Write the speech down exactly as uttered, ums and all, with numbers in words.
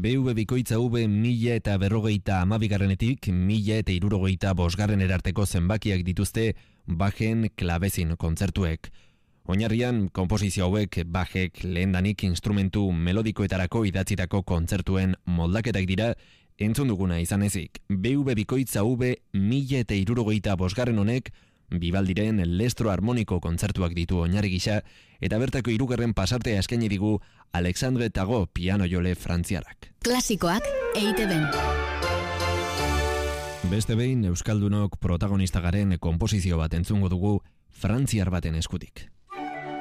B V bikoitza V mila eta berrogeita amabigarrenetik mila eta irurogeita bosgarren erarteko zenbakiak dituzte Bachen klabezin kontzertuek. Oinarrian, konposizio hauek Bachek lehendanik instrumentu melodikoetarako idatzitako kontzertuen moldaketak dira, entzun duguna izan ezik. B V bikoitza V mila eta irurogeita bosgarren honek Bibaldiren lestro harmoniko kontzertuak ditu oinarri gisa, eta bertako hirugarren pasartea eskaini digu Alexandre Tago piano jole frantziarrak. Klasikoak E I TeBen. Beste behin, Euskaldunok protagonista garen konposizio bat entzungo dugu frantziar baten eskutik.